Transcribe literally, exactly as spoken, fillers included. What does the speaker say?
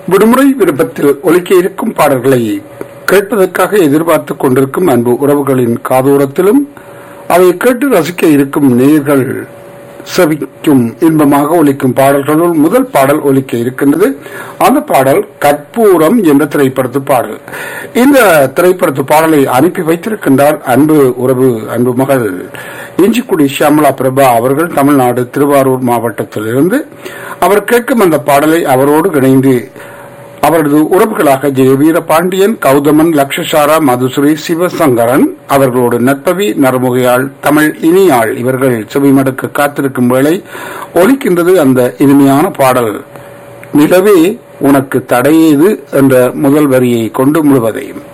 விடுமுறை விருப்பத்தில் ஒலிக்க இருக்கும் பாடல்களை கேட்பதற்காக எதிர்பார்த்துக் கொண்டிருக்கும் அன்பு உறவுகளின் காதோரத்திலும் அதை கேட்டு ரசிக்க இருக்கும் நேயர்கள் செவிக்கும் இன்பமாக ஒலிக்கும் பாடல்களுள் முதல் பாடல் ஒலிக்க இருக்கின்றது. அந்த பாடல் கற்பூரம் என்ற திரைப்படத்து பாடல். இந்த திரைப்படத்து பாடலை அனுப்பி வைத்திருக்கின்றார் அன்பு உறவு அன்பு மகள் இஞ்சிக்குடி ஷியாமலா பிரபா அவர்கள், தமிழ்நாடு திருவாரூர் மாவட்டத்திலிருந்து. அவர் கேட்கும் அந்த பாடலை அவரோடு இணைந்து அவரது உறவுகளாக ஜெய வீரபாண்டியன், கௌதமன், லக்ஷசாரா, மதுசுரி, சிவசங்கரன் அவர்களோடு நட்பவி, நரமுகையாள், தமிழ் இனியாள் இவர்கள் செவிமடுக்க காத்திருக்கும் வேளை ஒலிக்கின்றது அந்த இனிமையான பாடல். நிலவே உனக்கு தடையேது என்ற முதல் வரியை கொண்டு முழுவதையும்